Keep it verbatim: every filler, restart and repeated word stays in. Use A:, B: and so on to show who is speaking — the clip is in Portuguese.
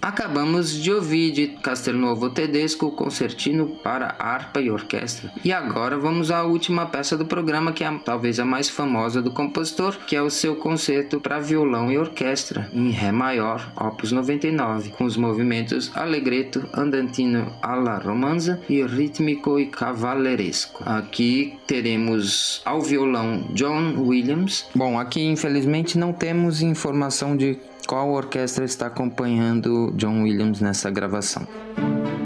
A: Acabamos de ouvir de Castelnuovo Tedesco o Concertino para harpa e orquestra. E agora vamos à última peça do programa, que é talvez a mais famosa do compositor, que é o seu concerto para violão e orquestra, em Ré maior, opus noventa e nove, com os movimentos Allegretto, Andantino alla Romanza e Ritmico e Cavalleresco. Aqui teremos ao violão John Williams. Bom, aqui infelizmente não temos informação de qual orquestra está acompanhando John Williams nessa gravação.